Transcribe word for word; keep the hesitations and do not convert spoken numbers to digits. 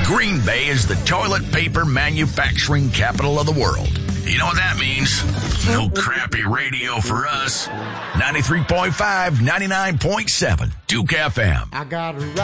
Green Bay is the toilet paper manufacturing capital of the world. You know what that means? No crappy radio for us. ninety-three point five, ninety-nine point seven, Duke F M. I got